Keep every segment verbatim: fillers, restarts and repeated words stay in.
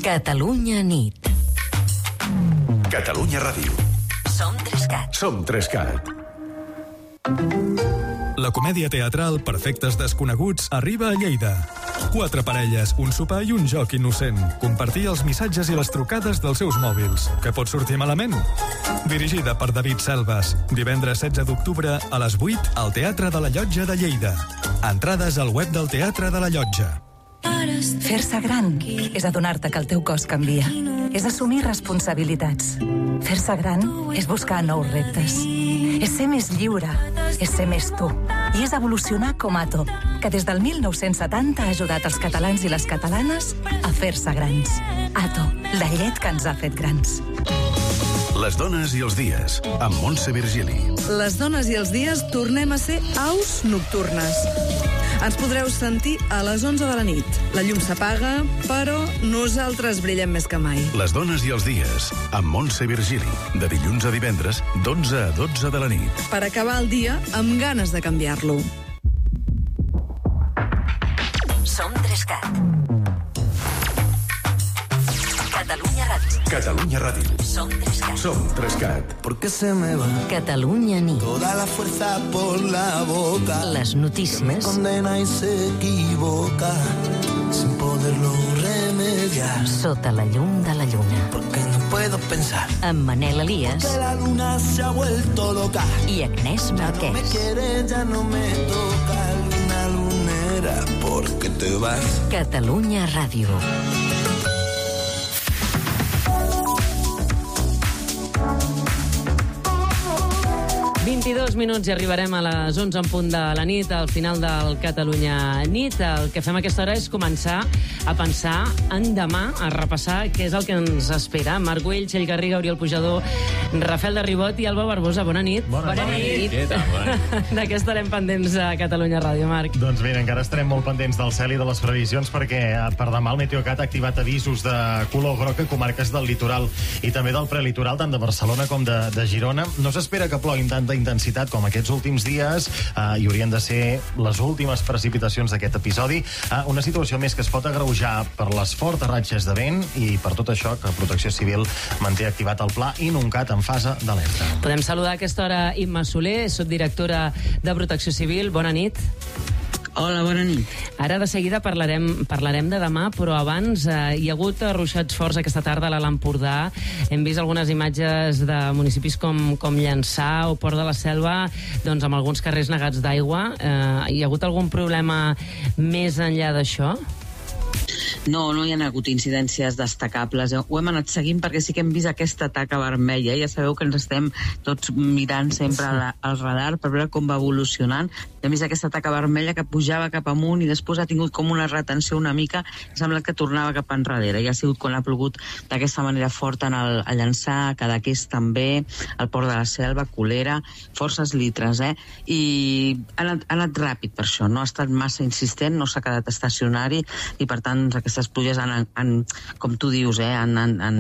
Catalunya nit. Catalunya Ràdio. Som Trescat. Som Trescat. La comèdia teatral Perfectes Desconeguts arriba a Lleida. Quatre parelles, un sopar i un joc innocent. Compartir els missatges i les trucades dels seus mòbils. Què pot sortir malament? Dirigida per David Selves. Divendres setze d'octubre a les vuit al Teatre de la Llotja de Lleida. Entrades al web del Teatre de la Llotja. Fer-se gran és adonar-te que el teu cos canvia. És assumir responsabilitats. Fer-se gran és buscar nous reptes. És ser més lliure. És ser més tu. I és evolucionar com Ato, que des del mil nou-cents setanta ha ajudat els catalans i les catalanes a fer-se grans. Ato, la llet que ens ha fet grans. Les dones i els dies, amb Montse Virgili. Les dones i els dies tornem a ser aus nocturnes. Ens podreu sentir a les onze de la nit. La llum s'apaga, però nosaltres brillem més que mai. Les dones i els dies, amb Montse Virgili. De dilluns a divendres, d'onze a dotze de la nit. Per acabar el dia amb ganes de canviar-lo. Som Trescat. Catalunya Ràdio. Catalunya Ràdio. Som Trescat. Som Trescat. Porque se me va Catalunya nit. toda la fuerza por la boca. Les Me notícies condena y se equivoca sin poderlo remediar. sota la llum de la lluna. Porque no puedo pensar Amb Manel Elias que la luna se ha vuelto loca. i Agnès Ya no me Marquès. quiere, ya no me toca. Luna lunera, porque te vas. Catalunya Ràdio. vint-i-dos minuts i arribarem a les onze en punt de la nit, al final del Catalunya nit. El que fem a aquesta hora és començar a pensar en demà, a repassar què és el que ens espera. Marc Güell, Txell Garriga, Oriol Pujador, Rafael de Ribot i Alba Barbosa. Bona nit. Bona, Bona nit. Què tal? Bona nit. De què estarem pendents a Catalunya Ràdio, Marc? Doncs mira, encara estarem molt pendents del cel i de les previsions perquè per demà el Meteocat ha activat avisos de color groc a comarques del litoral i també del prelitoral, tant de Barcelona com de, de Girona. No s'espera que ploguin tanta intensitat com aquests últims dies, eh, i haurien de ser les últimes precipitacions d'aquest episodi. Eh, una situació més que es pot agreujar per les fortes ratxes de vent i per tot això que Protecció Civil manté activat el pla Inuncat en fase d'alerta. Podem saludar a aquesta hora Imma Soler, subdirectora de Protecció Civil. Bona nit. Hola, bona nit. Ara de seguida parlarem, parlarem de demà, però abans eh, hi ha hagut ruixats forts aquesta tarda a l'Alt Empordà. Hem vist algunes imatges de municipis com, com Llançà o Port de la Selva, doncs amb alguns carrers negats d'aigua. Eh, hi ha hagut algun problema més enllà d'això? No, no hi ha hagut incidències destacables. Ho hem anat seguint perquè sí que hem vist aquesta taca vermella. Ja sabeu que ens estem tots mirant sempre sí. al radar per veure com va evolucionant. Hem vist aquesta taca vermella que pujava cap amunt i després ha tingut com una retenció una mica. Sembla que tornava cap enrere. Ja ha sigut quan ha plogut d'aquesta manera forta en el, a Llançà, a Cadaqués també, al Port de la Selva, Colera, forces litres, eh? I ha anat, ha anat ràpid per això. No ha estat massa insistent, no s'ha quedat estacionari i per tant aquestes pluges han, han com tu dius, eh, han, han, han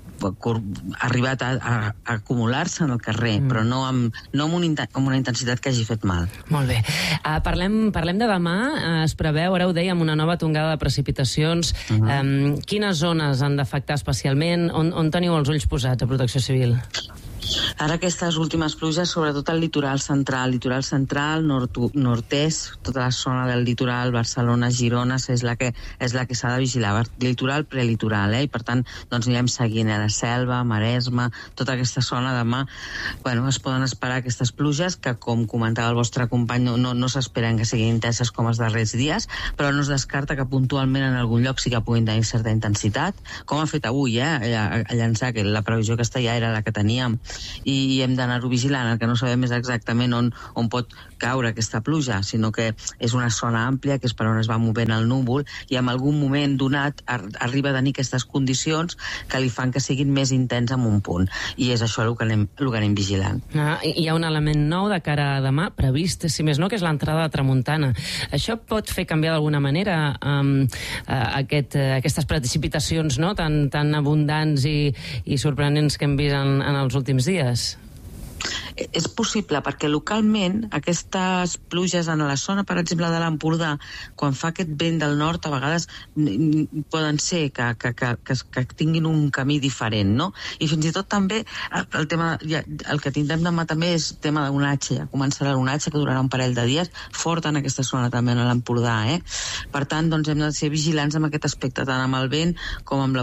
arribat a, a, a acumular-se en el carrer, mm. però no, amb, no amb, un, amb una intensitat que hagi fet mal. Molt bé. Uh, parlem, parlem de demà. Uh, es preveu, ara ho dèiem, una nova tongada de precipitacions. Uh -huh. um, quines zones han d'afectar especialment? On, on teniu els ulls posats a Protecció Civil? Ara aquestes últimes pluges, sobretot al litoral central, litoral central, nord, nord-est, tota la zona del litoral, Barcelona, Girona, és la que, és la que s'ha de vigilar, litoral, prelitoral, eh? I per tant, doncs anirem seguint a la Selva, Maresme, tota aquesta zona demà, bueno, es poden esperar aquestes pluges que, com comentava el vostre company, no, no, no s'esperen que siguin intenses com els darrers dies, però no es descarta que puntualment en algun lloc sí que puguin tenir certa intensitat, com ha fet avui, eh? A, a Llançà, que la previsió aquesta ja era la que teníem, i hem d'anar-ho vigilant. El que no sabem és exactament on, on pot caure aquesta pluja, sinó que és una zona àmplia, que és per on es va movent el núvol, i en algun moment donat arriba a tenir aquestes condicions que li fan que siguin més intens en un punt. I és això el que anem, el que anem vigilant. Ah, hi ha un element nou de cara a demà, previst, si més no, que és l'entrada de tramuntana. Això pot fer canviar d'alguna manera um, aquest, aquestes precipitacions, no?, tan, tan abundants i, i sorprenents que hem vist en, en els últims dies? és possible perquè localment aquestes pluges en la zona, per exemple, de l'Empordà, quan fa aquest vent del nord, a vegades poden ser que, que, que, que, que tinguin un camí diferent, no? I fins i tot també el tema, el que tindrem demà també és el tema d'onatge, ja començarà l'onatge que durarà un parell de dies, fort en aquesta zona també a l'Empordà, eh? Per tant, doncs hem de ser vigilants amb aquest aspecte, tant amb el vent com amb la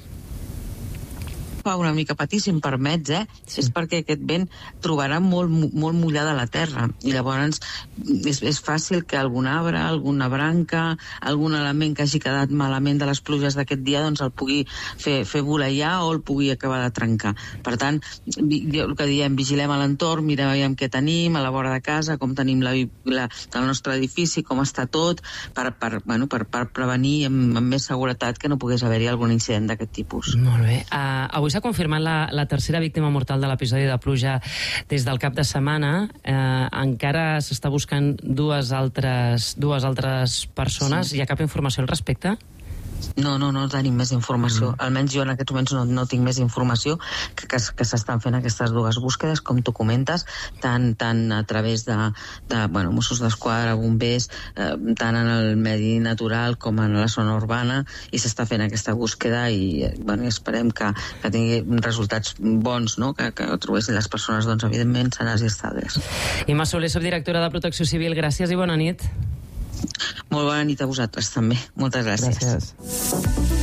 una mica patir, si em permets, eh? Sí. És perquè aquest vent trobarà molt, molt mullada la terra i llavors és, és fàcil que algun arbre, alguna branca, algun element que hagi quedat malament de les pluges d'aquest dia, doncs el pugui fer, fer voleiar o el pugui acabar de trencar. Per tant, el que diem, vigilem a l'entorn, mirem què tenim a la vora de casa, com tenim la, la, el nostre edifici, com està tot, per, per, bueno, per, per prevenir amb, amb més seguretat que no pogués haver-hi algun incident d'aquest tipus. Molt bé. Uh, avui s'ha confirmat la, la tercera víctima mortal de l'episodi de pluja des del cap de setmana. Eh, encara s'està buscant dues altres, dues altres persones. Sí. Hi ha cap informació al respecte? No, no, no tenim més informació. Mm. Almenys jo en aquests moments no, no tinc més informació que, que, que s'estan fent aquestes dues búsquedes, com tu comentes, tant, tant a través de, de bueno, Mossos d'Esquadra, bombers, eh, tant en el medi natural com en la zona urbana, i s'està fent aquesta búsqueda i bueno, esperem que, que tingui resultats bons, no? que, que trobessin les persones, doncs, evidentment, sanes i estables. Imma Soler, subdirectora de Protecció Civil, gràcies i bona nit. Molt bona nit a vosaltres també. Moltes gràcies. Gràcies.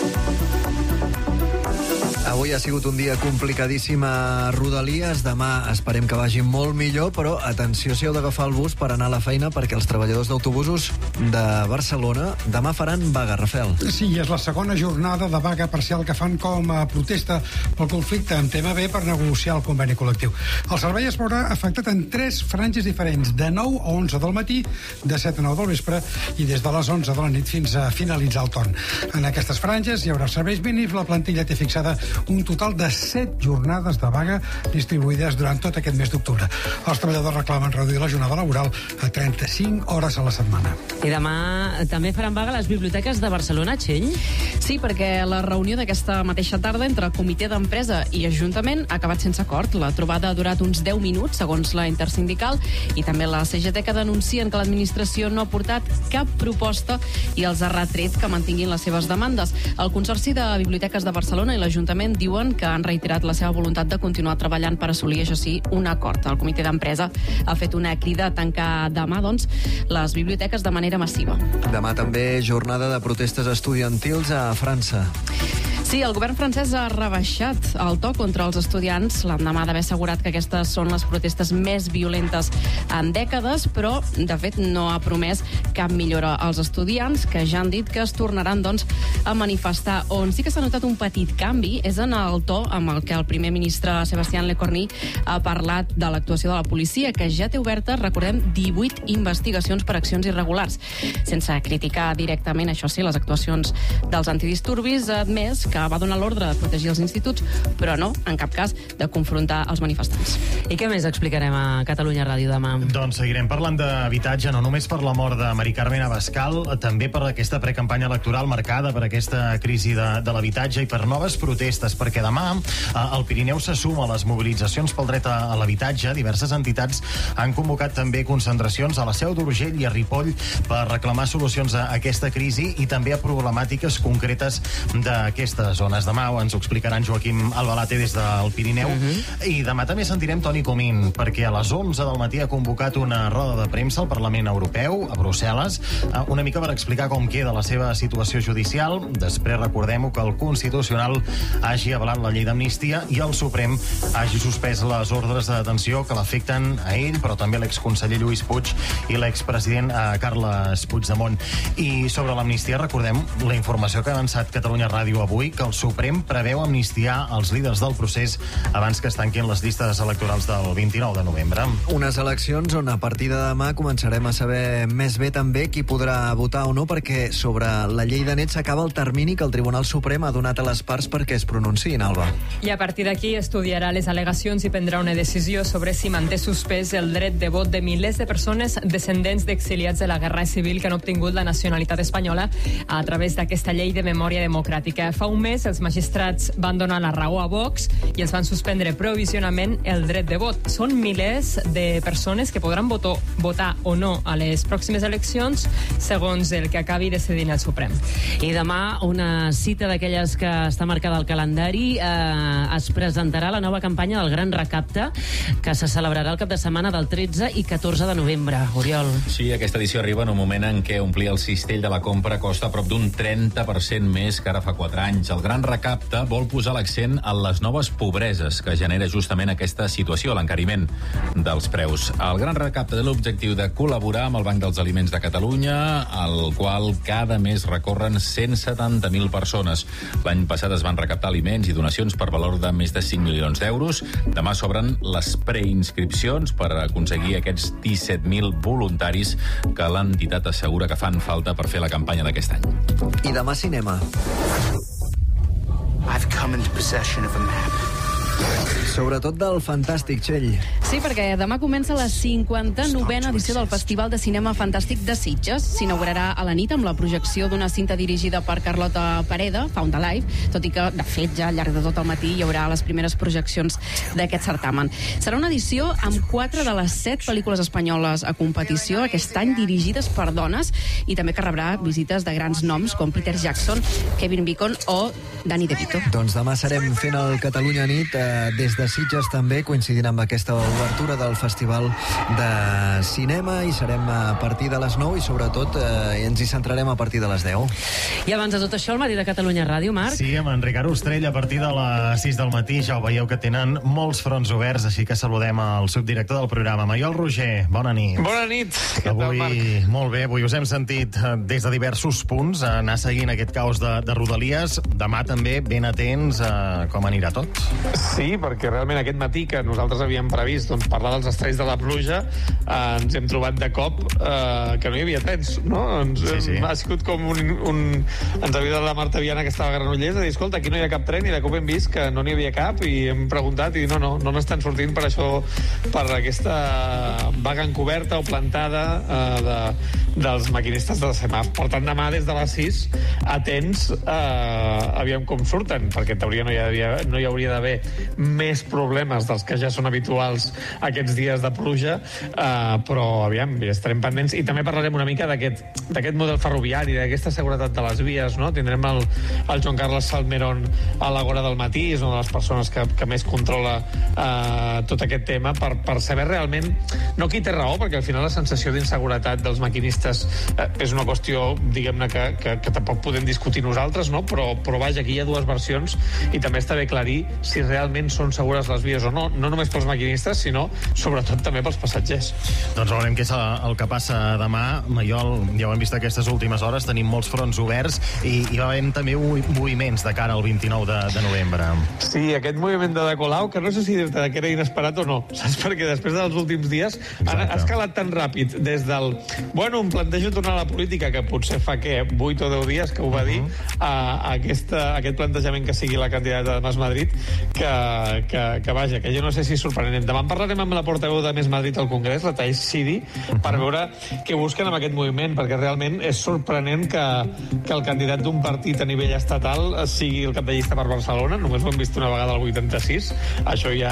Avui ha sigut un dia complicadíssim a Rodalies. Demà esperem que vagi molt millor, però atenció si heu d'agafar el bus per anar a la feina, perquè els treballadors d'autobusos de Barcelona demà faran vaga, Rafel. Sí, és la segona jornada de vaga parcial que fan com a protesta pel conflicte amb T M B per negociar el conveni col·lectiu. El servei es veurà afectat en tres franges diferents, de nou a onze del matí, de set a nou del vespre i des de les onze de la nit fins a finalitzar el torn. En aquestes franges hi haurà serveis mínims. La plantilla té fixada un total de set jornades de vaga distribuïdes durant tot aquest mes d'octubre. Els treballadors reclamen reduir la jornada laboral a trenta-cinc hores a la setmana. I demà també faran vaga les biblioteques de Barcelona, Txell? Sí, perquè la reunió d'aquesta mateixa tarda entre comitè d'empresa i Ajuntament ha acabat sense acord. La trobada ha durat uns deu minuts, segons la intersindical, i també la C G T, que denuncien que l'administració no ha portat cap proposta i els ha retret que mantinguin les seves demandes. El Consorci de Biblioteques de Barcelona i l'Ajuntament diuen que han reiterat la seva voluntat de continuar treballant per assolir, això sí, un acord. El comitè d'empresa ha fet una crida a tancar demà, doncs, les biblioteques de manera massiva. Demà també jornada de protestes estudiantils a França. Sí, el govern francès ha rebaixat el to contra els estudiants l'endemà d'haver assegurat que aquestes són les protestes més violentes en dècades, però, de fet, no ha promès cap millora als estudiants, que ja han dit que es tornaran, doncs, a manifestar. On sí que s'ha notat un petit canvi és en el to amb el que el primer ministre Sébastien Lecornu ha parlat de l'actuació de la policia, que ja té obertes, recordem, divuit investigacions per accions irregulars. Sense criticar directament, això sí, les actuacions dels antidisturbis, ha admès que va donar l'ordre de protegir els instituts, però no, en cap cas, de confrontar els manifestants. I què més explicarem a Catalunya Ràdio demà? Doncs seguirem parlant d'habitatge, no només per la mort de Mari Carmen Abascal, també per aquesta precampanya electoral marcada per aquesta crisi de, de l'habitatge i per noves protestes, perquè demà el Pirineu se suma a les mobilitzacions pel dret a l'habitatge. Diverses entitats han convocat també concentracions a la Seu d'Urgell i a Ripoll per reclamar solucions a aquesta crisi i també a problemàtiques concretes d'aquesta zones. Demà ens ho explicaran Joaquim Albalate des del Pirineu. Uh-huh. I demà també sentirem Toni Comín, perquè a les onze del matí ha convocat una roda de premsa al Parlament Europeu, a Brussel·les, una mica per explicar com queda la seva situació judicial. Després recordem-ho que el Constitucional hagi avalat la llei d'amnistia i el Suprem hagi suspès les ordres de detenció que l'afecten a ell, però també l'exconseller Lluís Puig i l'expresident Carles Puigdemont. I sobre l'amnistia recordem la informació que ha avançat Catalunya Ràdio avui, que el Suprem preveu amnistiar els líders del procés abans que es tanquin les llistes electorals del vint-i-nou de novembre. Unes eleccions on a partir de demà començarem a saber més bé també qui podrà votar o no, perquè sobre la llei de net s'acaba el termini que el Tribunal Suprem ha donat a les parts perquè es pronunciïn, Alba. I a partir d'aquí estudiarà les al·legacions i prendrà una decisió sobre si manté suspès el dret de vot de milers de persones descendents d'exiliats de la Guerra Civil que han obtingut la nacionalitat espanyola a través d'aquesta llei de memòria democràtica. Fa un mes, els magistrats van donar la raó a Vox i els van suspendre provisionament el dret de vot. Són milers de persones que podran voto, votar o no a les pròximes eleccions segons el que acabi decidint el Suprem. I demà una cita d'aquelles que està marcada al calendari. Eh, es presentarà la nova campanya del Gran Recapte, que se celebrarà el cap de setmana del tretze i catorze de novembre. Oriol. Sí, aquesta edició arriba en un moment en què omplir el cistell de la compra costa prop d'un trenta per cent més que ara fa quatre anys. El Gran Recapte vol posar l'accent en les noves pobreses que genera justament aquesta situació, l'encariment dels preus. El Gran Recapte té l'objectiu de col·laborar amb el Banc dels Aliments de Catalunya, al qual cada mes recorren cent setanta mil persones. L'any passat es van recaptar aliments i donacions per valor de més de cinc milions d'euros. Demà s'obren les preinscripcions per aconseguir aquests disset mil voluntaris que l'entitat assegura que fan falta per fer la campanya d'aquest any. I demà cinema. I've come into possession of a map. Sobretot del Fantàstic, Txell. Sí, perquè demà comença la cinquanta-novena edició del Festival de Cinema Fantàstic de Sitges. S'inaugurarà a la nit amb la projecció d'una cinta dirigida per Carlota Pereda, Found Alive, tot i que, de fet, ja al llarg de tot el matí hi haurà les primeres projeccions d'aquest certamen. Serà una edició amb quatre de les set pel·lícules espanyoles a competició aquest any dirigides per dones i també que rebrà visites de grans noms com Peter Jackson, Kevin Bacon o Danny DeVito. Doncs demà serem fent el Catalunya Nit eh, des de Sitges també, coincidint amb aquesta obertura del Festival de Cinema, i serem a partir de les nou i sobretot eh, ens hi centrarem a partir de les deu. I abans de tot això, el matí de Catalunya Ràdio, Marc. Sí, amb en Ricard Ostrell a partir de les sis del matí. Ja ho veieu que tenen molts fronts oberts, així que saludem al subdirector del programa, Maiol Roger. Bona nit. Bona nit. Què avui, tal, Marc? Molt bé, avui us hem sentit des de diversos punts anar seguint aquest caos de, de Rodalies. Demà també ben atents a com anirà tot. Sí, perquè realment aquest matí que nosaltres havíem previst doncs, parlar dels estralls de la pluja, eh, ens hem trobat de cop eh, que no hi havia trens, no? Ens, sí, sí. Ha sigut com un, un... Ens havia de la Marta Viana, que estava a Granollers, a dir, escolta, aquí no hi ha cap tren, i de cop hem vist que no n'hi havia cap, i hem preguntat, i no, no, no n'estan sortint per això, per aquesta vaga encoberta o plantada eh, de, dels maquinistes de semàfor. Per tant, demà des de les sis, atents, eh, aviam com surten, perquè en teoria no hi, havia, no hi hauria d'haver més problemes dels que ja són habituals aquests dies de pluja, eh, però aviam, ja estarem pendents. I també parlarem una mica d'aquest model ferroviari, d'aquesta seguretat de les vies, no? Tindrem el, el Joan Carles Salmerón a l'Agora del Matí, és una de les persones que, que més controla eh, tot aquest tema, per, per saber realment, no qui té raó, perquè al final la sensació d'inseguretat dels maquinistes eh, és una qüestió, diguem-ne, que, que, que tampoc podem discutir nosaltres, no? Però, però vaja, aquí hi ha dues versions i també està bé aclarir si realment són segures les vies o no, no només pels maquinistes, sinó sobretot també pels passatgers. Doncs veurem què és el que passa demà. Maiol, ja ho hem vist aquestes últimes hores, tenim molts fronts oberts i hi va haver també moviments de cara al vint-i-nou de, de novembre. Sí, aquest moviment de Colau, que no sé si dir-te que era inesperat o no, saps? Perquè després dels últims dies ha, ha escalat tan ràpid des del, bueno, em plantejo tornar a la política, que potser fa, què, vuit o deu dies que ho va dir, a, a, aquesta, a aquest plantejament que sigui la candidata de Mas Madrid, que, que, que vaja, que jo no sé si és sorprenent. Demà en parlarem amb la portaveu de Més Madrid al Congrés, la Thais Sidi, per veure què busquen amb aquest moviment, perquè realment és sorprenent que, que el candidat d'un partit a nivell estatal sigui el cap de llista per Barcelona. Només ho hem vist una vegada al vuitanta-sis, això ja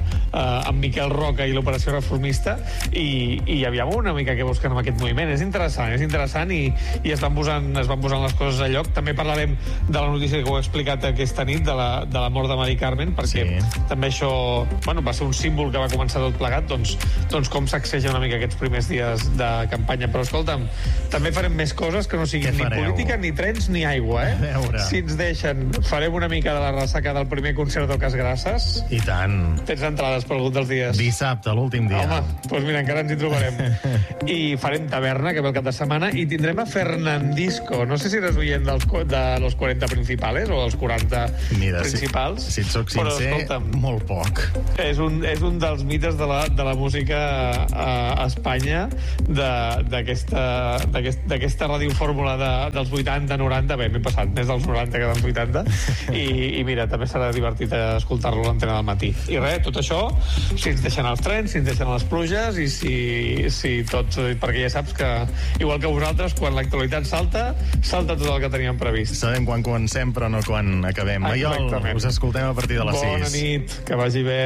eh, amb Miquel Roca i l'operació reformista, i, i aviam una mica què busquen amb aquest moviment. És interessant, és interessant, i, i es van posant, es van posant les coses a lloc. També parlarem de la notícia que ho he explicat aquesta nit, de la, de la mort de Mari Carmen, perquè sí. també això, bueno, va ser un símbol que va començar tot plegat, doncs, doncs com sacseja una mica aquests primers dies de campanya. Però escolta'm, també farem més coses que no siguin ni política, ni trens, ni aigua, eh? Si ens deixen, farem una mica de la ressaca del primer concert d'Oques Grasses. I tant. Tens entrades per algun dels dies? Dissabte, l'últim dia. Home, doncs mira, encara ens hi trobarem. I farem taverna, que ve el cap de setmana, i tindrem a Fernandisco. No sé si eres oient dels, de los quaranta principales o dels quaranta mira, principals. Si, si et soc sincer, però, escolta'm, molt poc. És un, és un dels dels mites de la, de la música a, a Espanya, d'aquesta aquest, radiofórmula de, dels vuitanta noranta, bé, m'he passat més dels noranta que dels vuitanta, i, i mira, també serà divertit escoltar-lo a l'antena del matí. I res, tot això, si ens deixen els trens, si ens deixen les pluges, i si, si tot, perquè ja saps que, igual que vosaltres, quan l'actualitat salta, salta tot el que teníem previst. Sabem quan comencem, però no quan acabem. Maiol, us escoltem a partir de les sis. Bona nit, que vagi bé.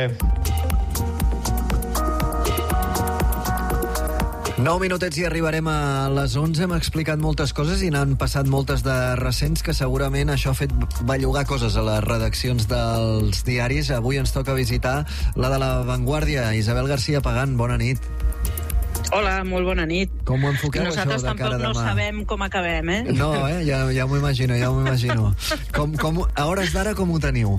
Nou minutets i arribarem a les onze. Hem explicat moltes coses i n'han passat moltes de recents, que segurament això ha fet bellugar coses a les redaccions dels diaris. Avui ens toca visitar la de La Vanguardia. Isabel García Pagán, bona nit. Hola, molt bona nit. Com ho enfoqueu, Nosaltres això de cara a demà? Nosaltres tampoc no sabem com acabem, eh? No, eh? Ja, ja m'ho imagino, ja m'ho imagino. Com, com, a hores d'ara, com ho teniu?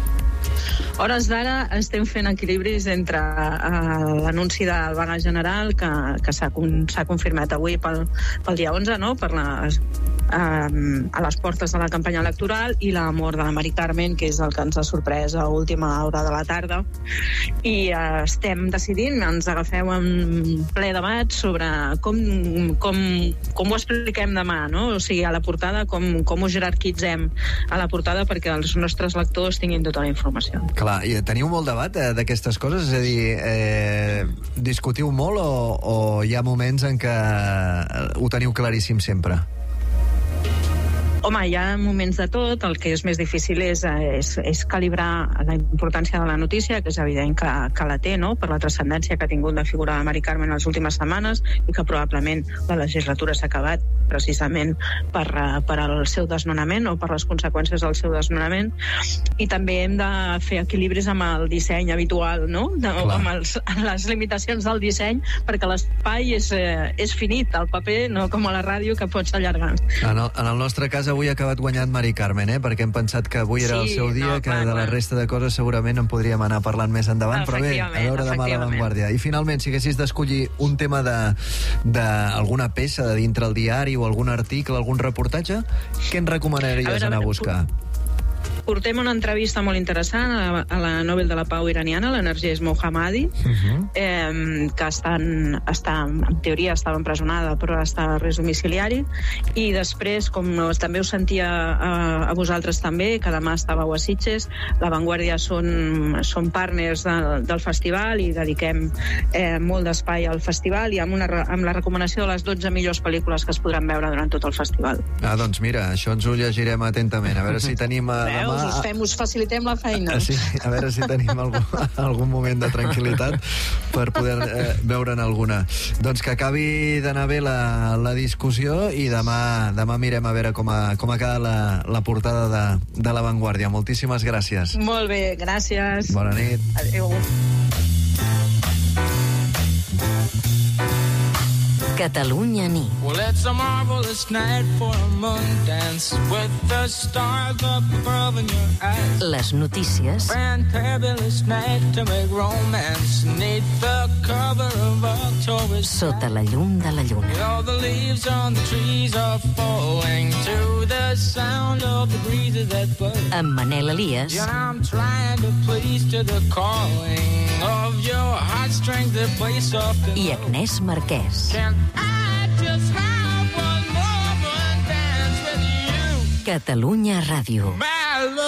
A hores d'ara estem fent equilibris entre uh, l'anunci del vaga general que, que s'ha confirmat avui pel, pel dia onze, no? Per les, uh, a les portes de la campanya electoral, i la mort de la Mari Carmen, que és el que ens ha sorprès a última hora de la tarda. I uh, estem decidint, ens agafeu en ple debat sobre com, com, com ho expliquem demà, no? O sigui, a la portada, com, com ho jerarquitzem a la portada perquè els nostres lectors tinguin tota la informació. Clar, i teniu molt debat eh, d'aquestes coses? És a dir, eh, discutiu molt o, o hi ha moments en què ho teniu claríssim sempre? Home, hi ha moments de tot. El que és més difícil és, és, és calibrar la importància de la notícia, que és evident que, que la té, no?, per la transcendència que ha tingut la figura de Mari Carmen en les últimes setmanes, i que probablement la legislatura s'ha acabat precisament per, per al seu desnonament o per les conseqüències del seu desnonament. I també hem de fer equilibris amb el disseny habitual, no?, de, amb els, les limitacions del disseny, perquè l'espai és, eh, és finit, el paper, no com a la ràdio, que pots allargar. En el, en el nostre cas, avui ha acabat guanyant Mari Carmen, eh? Perquè hem pensat que avui era sí, el seu dia, no, que clar, de la resta de coses segurament en podríem anar parlant més endavant, però bé, a veure demà a La Vanguardia. I finalment, si haguessis d'escollir un tema d'alguna peça de dintre el diari o algun article, algun reportatge, què ens recomanaries a veure, anar a buscar? Portem una entrevista molt interessant a la, a la Nobel de la Pau iraniana, l'Energés Mohammadi, uh-huh. eh, que està, en, està, en teoria estava empresonada, però està a res domiciliari, i després, com també us sentia a, a vosaltres també, que demà estàveu a Sitges, La Vanguardia són, són partners de, del festival, i dediquem eh, molt d'espai al festival, i amb, una, amb la recomanació de les dotze millors pel·lícules que es podran veure durant tot el festival. Ah, doncs mira, això ens ho llegirem atentament, a veure si tenim a demà... Us, fem, us facilitem la feina. Sí, a veure si tenim algun, algun moment de tranquil·litat per poder eh, veure'n alguna. Doncs que acabi d'anar bé la, la discussió, i demà, demà mirem a veure com ha, com ha quedat la, la portada de, de La Vanguardia. Moltíssimes gràcies. Molt bé, gràcies. Bona nit. Adéu. Catalunya nit. Well, it's a marvelous night for a moon dance with the stars up above in your eyes. Les notícies. Fantabulous night to make romance neath the cover of October sky. Sota la llum de la lluna. All the leaves on the trees are falling to the sound of the breezes that blow. Amb Manel Elias. Yeah, I'm trying to please to the calling of your heartstrings that play soft and I Agnès Marquès. I just have one more dance with you. Catalunya Ràdio. My love.